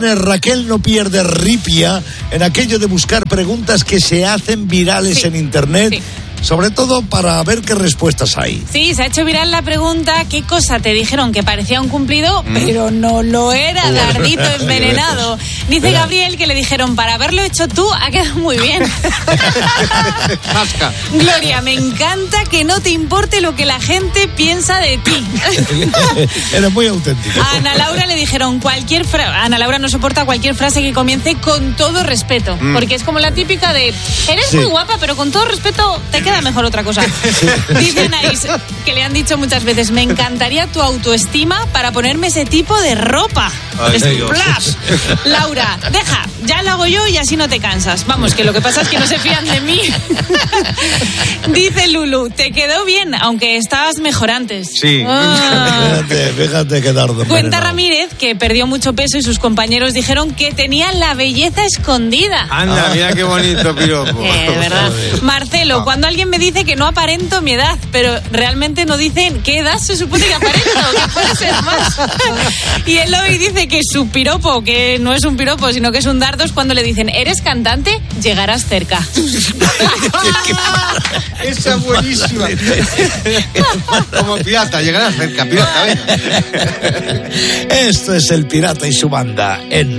Raquel no pierde ripia en aquello de buscar preguntas que se hacen virales en internet. Sí. Sobre todo para ver qué respuestas hay. Sí, se ha hecho viral la pregunta: ¿qué cosa te dijeron que parecía un cumplido, pero no lo era? Dardito envenenado. Dice Gabriel que le dijeron: para haberlo hecho tú, ha quedado muy bien. Gloria, me encanta que no te importe lo que la gente piensa de ti. Eres muy auténtico. A Ana Laura le dijeron Ana Laura no soporta cualquier frase que comience con todo respeto, porque es como la típica de: eres muy guapa, pero con todo respeto te queda mejor otra cosa. Dice Anaís que le han dicho muchas veces: me encantaría tu autoestima para ponerme ese tipo de ropa. Laura, deja, ya lo hago yo y así no te cansas. Vamos, que lo que pasa es que no se fían de mí. Dice Lulu: te quedó bien, aunque estabas mejor antes. Sí. Fíjate que dardo. Cuenta Ramírez que perdió mucho peso y sus compañeros dijeron que tenía la belleza escondida. Anda, mira qué bonito piropo. ¿Verdad? Marcelo: cuando alguien me dice que no aparento mi edad, pero realmente no dicen qué edad se supone que aparento, que puede ser más. Y Eloy dice que su piropo, que no es un piropo, sino que es un dardo, es cuando le dicen: ¿eres cantante? Llegarás cerca. Esa es buenísima. Como pirata, llegarás cerca, pirata. Esto es El Pirata y su banda en